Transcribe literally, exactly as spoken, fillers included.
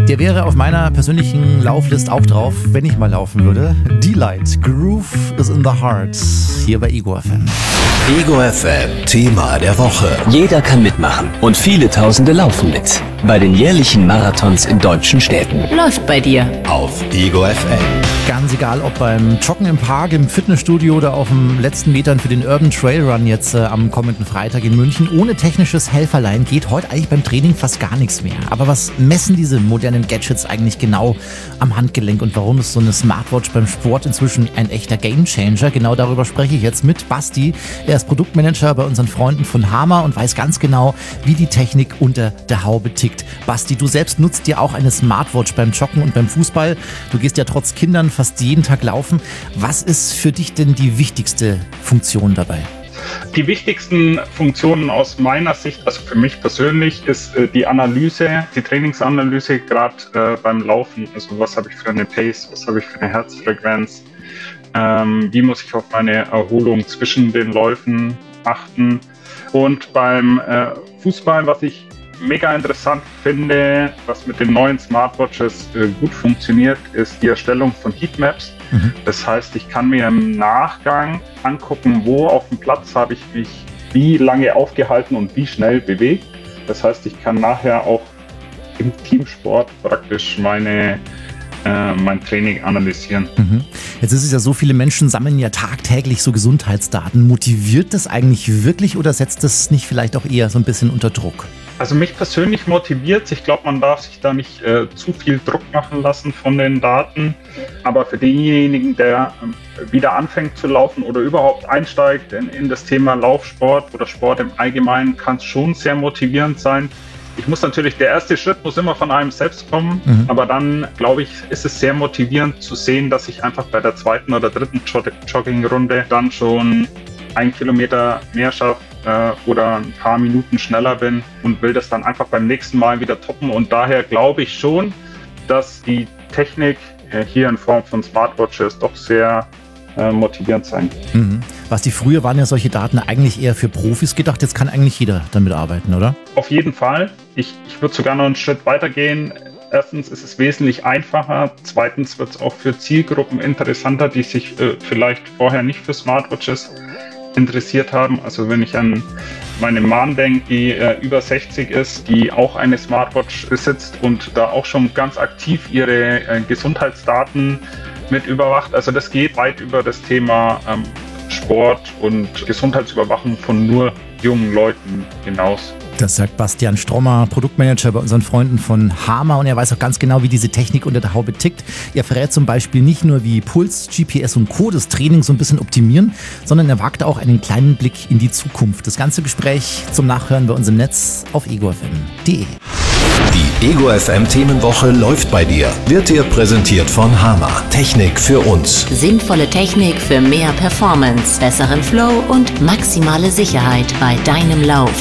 Der wäre auf meiner persönlichen Lauflist auch drauf, wenn ich mal laufen würde. D-Light, Groove is in the Heart, hier bei Ego F M. Ego F M, Thema der Woche. Jeder kann mitmachen und viele Tausende laufen mit. Bei den jährlichen Marathons in deutschen Städten. Läuft bei dir. Auf Ego F M. Ganz egal, ob beim Joggen im Park, im Fitnessstudio oder auf den letzten Metern für den Urban Trail Run jetzt äh, am kommenden Freitag in München. Ohne technisches Helferlein geht heute eigentlich beim Training fast gar nichts mehr. Aber was messen diese modernen Gadgets eigentlich genau am Handgelenk und warum ist so eine Smartwatch beim Sport inzwischen ein echter Gamechanger? Genau darüber spreche ich jetzt mit Basti. Er ist Produktmanager bei unseren Freunden von Hama und weiß ganz genau, wie die Technik unter der Haube tickt. Basti, du selbst nutzt dir auch eine Smartwatch beim Joggen und beim Fußball. Du gehst ja trotz Kindern fast jeden Tag laufen. Was ist für dich denn die wichtigste Funktion dabei? Die wichtigsten Funktionen aus meiner Sicht, also für mich persönlich, ist äh, die Analyse, die Trainingsanalyse, gerade äh, beim Laufen. Also was habe ich für eine Pace, was habe ich für eine Herzfrequenz, ähm, wie muss ich auf meine Erholung zwischen den Läufen achten. Und beim äh, Fußball, was ich mega interessant finde, was mit den neuen Smartwatches äh, gut funktioniert, ist die Erstellung von Heatmaps. Mhm. Das heißt, ich kann mir im Nachgang angucken, wo auf dem Platz habe ich mich wie lange aufgehalten und wie schnell bewegt. Das heißt, ich kann nachher auch im Teamsport praktisch meine äh, mein Training analysieren. Mhm. Jetzt ist es ja so, viele Menschen sammeln ja tagtäglich so Gesundheitsdaten. Motiviert das eigentlich wirklich oder setzt das nicht vielleicht auch eher so ein bisschen unter Druck? Also mich persönlich motiviert. Ich glaube, man darf sich da nicht äh, zu viel Druck machen lassen von den Daten. Aber für denjenigen, der äh, wieder anfängt zu laufen oder überhaupt einsteigt in, in das Thema Laufsport oder Sport im Allgemeinen, kann es schon sehr motivierend sein. Ich muss natürlich, der erste Schritt muss immer von einem selbst kommen. Mhm. Aber dann, glaube ich, ist es sehr motivierend zu sehen, dass ich einfach bei der zweiten oder dritten Jog- Joggingrunde dann schon ein Kilometer mehr schaffe oder ein paar Minuten schneller bin und will das dann einfach beim nächsten Mal wieder toppen. Und daher glaube ich schon, dass die Technik hier in Form von Smartwatches doch sehr äh, motivierend sein kann. Mhm. Was die früher waren ja solche Daten eigentlich eher für Profis gedacht. Jetzt kann eigentlich jeder damit arbeiten, oder? Auf jeden Fall. Ich, ich würde sogar noch einen Schritt weiter gehen. Erstens ist es wesentlich einfacher. Zweitens wird es auch für Zielgruppen interessanter, die sich äh, vielleicht vorher nicht für Smartwatches interessiert haben. Also wenn ich an meine Mom denke, die äh, über sechzig ist, die auch eine Smartwatch besitzt und da auch schon ganz aktiv ihre äh, Gesundheitsdaten mit überwacht. Also das geht weit über das Thema ähm, Sport und Gesundheitsüberwachung von nur jungen Leuten hinaus. Das sagt Bastian Strommer, Produktmanager bei unseren Freunden von Hama, und er weiß auch ganz genau, wie diese Technik unter der Haube tickt. Er verrät zum Beispiel nicht nur, wie Puls, G P S und Co. das Training so ein bisschen optimieren, sondern er wagt auch einen kleinen Blick in die Zukunft. Das ganze Gespräch zum Nachhören bei uns im Netz auf ego f m punkt d e. Die Ego F M Themenwoche läuft bei dir. Wird dir präsentiert von Hama. Technik für uns. Sinnvolle Technik für mehr Performance, besseren Flow und maximale Sicherheit bei deinem Lauf.